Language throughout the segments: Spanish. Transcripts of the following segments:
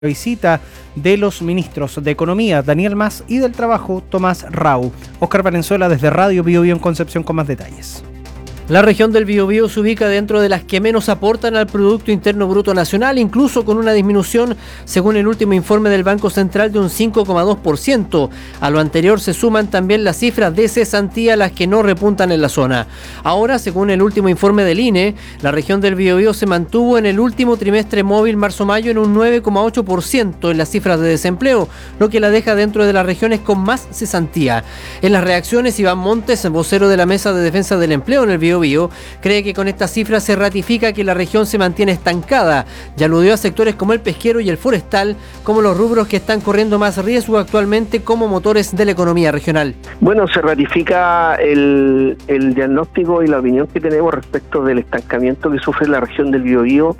visita de los ministros de Economía, Daniel Mas, y del Trabajo, Tomás Rau. Óscar Valenzuela desde Radio Biobío en Concepción con más detalles. La región del Biobío se ubica dentro de las que menos aportan al Producto Interno Bruto Nacional, incluso con una disminución, según el último informe del Banco Central, de un 5,2%. A lo anterior se suman también las cifras de cesantía, las que no repuntan en la zona. Ahora, según el último informe del INE, la región del Biobío se mantuvo en el último trimestre móvil marzo-mayo en un 9,8% en las cifras de desempleo, lo que la deja dentro de las regiones con más cesantía. En las reacciones, Iván Montes, vocero de la Mesa de Defensa del Empleo en el Biobío, cree que con estas cifras se ratifica que la región se mantiene estancada y aludió a sectores como el pesquero y el forestal como los rubros que están corriendo más riesgo actualmente como motores de la economía regional. Bueno, se ratifica el diagnóstico y la opinión que tenemos respecto del estancamiento que sufre la región del Biobío.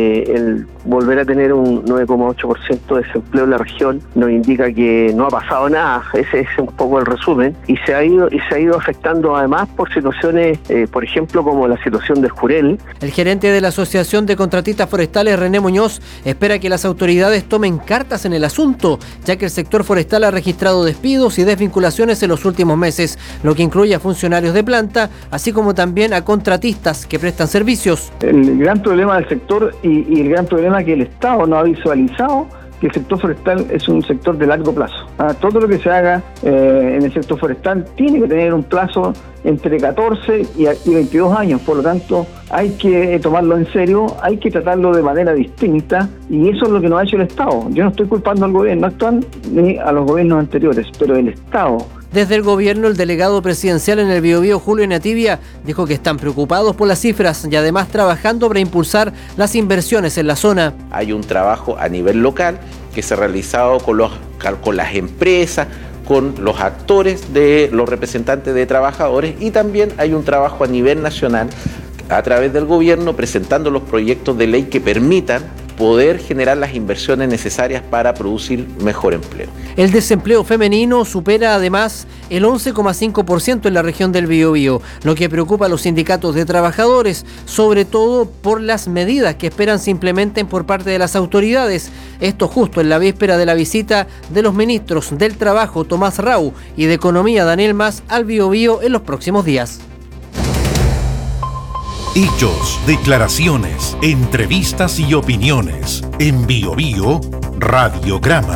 El volver a tener un 9,8% de desempleo en la región nos indica que no ha pasado nada. Ese es un poco el resumen, y se ha ido afectando además por situaciones, por ejemplo, como la situación del Jurel. El gerente de la Asociación de Contratistas Forestales, René Muñoz, espera que las autoridades tomen cartas en el asunto, ya que el sector forestal ha registrado despidos y desvinculaciones en los últimos meses, lo que incluye a funcionarios de planta, así como también a contratistas que prestan servicios. El gran problema del sector y el gran problema que el Estado no ha visualizado, que el sector forestal es un sector de largo plazo. Todo lo que se haga en el sector forestal tiene que tener un plazo entre 14 y 22 años, por lo tanto hay que tomarlo en serio, hay que tratarlo de manera distinta, y eso es lo que no ha hecho el Estado. Yo no estoy culpando al gobierno actual ni a los gobiernos anteriores, pero el Estado. Desde el gobierno, el delegado presidencial en el Biobío, Julio Nativia, dijo que están preocupados por las cifras y además trabajando para impulsar las inversiones en la zona. Hay un trabajo a nivel local que se ha realizado con las empresas, con los actores, de los representantes de trabajadores, y también hay un trabajo a nivel nacional a través del gobierno presentando los proyectos de ley que permitan poder generar las inversiones necesarias para producir mejor empleo. El desempleo femenino supera además el 11,5% en la región del Biobío, lo que preocupa a los sindicatos de trabajadores, sobre todo por las medidas que esperan se implementen por parte de las autoridades. Esto justo en la víspera de la visita de los ministros del Trabajo, Tomás Rau, y de Economía, Daniel Mas, al Biobío en los próximos días. Hechos, declaraciones, entrevistas y opiniones. En Biobío, Radiograma.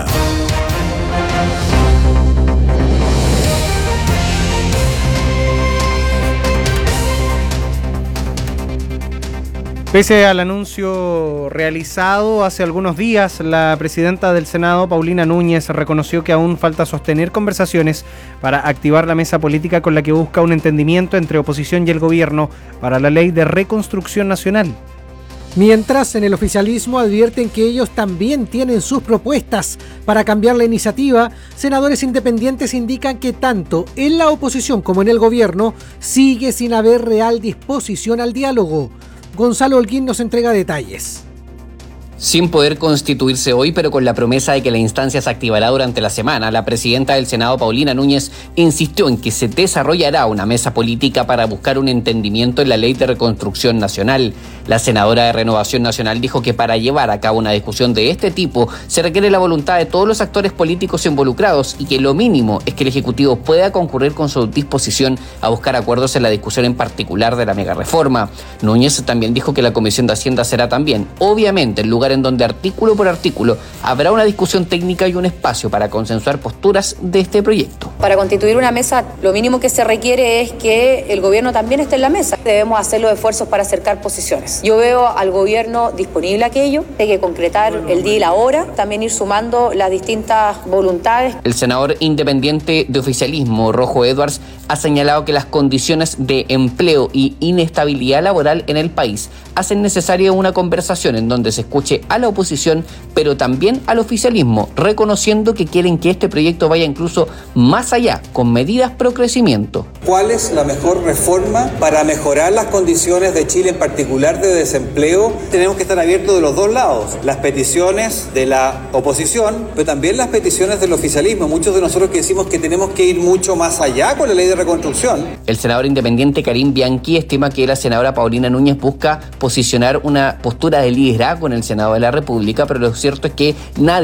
Pese al anuncio realizado hace algunos días, la presidenta del Senado, Paulina Núñez, reconoció que aún falta sostener conversaciones para activar la mesa política con la que busca un entendimiento entre oposición y el gobierno para la ley de reconstrucción nacional. Mientras, en el oficialismo advierten que ellos también tienen sus propuestas para cambiar la iniciativa, senadores independientes indican que tanto en la oposición como en el gobierno sigue sin haber real disposición al diálogo. Gonzalo Holguín nos entrega detalles. Sin poder constituirse hoy, pero con la promesa de que la instancia se activará durante la semana, la presidenta del Senado, Paulina Núñez, insistió en que se desarrollará una mesa política para buscar un entendimiento en la Ley de Reconstrucción Nacional. La senadora de Renovación Nacional dijo que para llevar a cabo una discusión de este tipo se requiere la voluntad de todos los actores políticos involucrados, y que lo mínimo es que el Ejecutivo pueda concurrir con su disposición a buscar acuerdos en la discusión en particular de la megareforma. Núñez también dijo que la Comisión de Hacienda será también, obviamente, el lugar en donde artículo por artículo habrá una discusión técnica y un espacio para consensuar posturas de este proyecto. Para constituir una mesa, lo mínimo que se requiere es que el gobierno también esté en la mesa. Debemos hacer los esfuerzos para acercar posiciones. Yo veo al gobierno disponible a aquello, hay que concretar el día y la hora, también ir sumando las distintas voluntades. El senador independiente de oficialismo, Rojo Edwards, ha señalado que las condiciones de empleo y inestabilidad laboral en el país hacen necesaria una conversación en donde se escuche a la oposición, pero también al oficialismo, reconociendo que quieren que este proyecto vaya incluso más más allá, con medidas pro crecimiento. ¿Cuál es la mejor reforma para mejorar las condiciones de Chile, en particular de desempleo? Tenemos que estar abiertos de los dos lados, las peticiones de la oposición, pero también las peticiones del oficialismo. Muchos de nosotros que decimos que tenemos que ir mucho más allá con la ley de reconstrucción. El senador independiente Karim Bianchi estima que la senadora Paulina Núñez busca posicionar una postura de liderazgo en el Senado de la República, pero lo cierto es que nadie